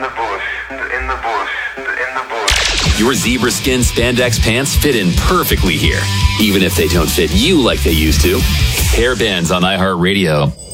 the bush, in the bush, in the bush. Your zebra skin spandex pants fit in perfectly here, even if they don't fit you like they used to. Hair bands on iHeartRadio.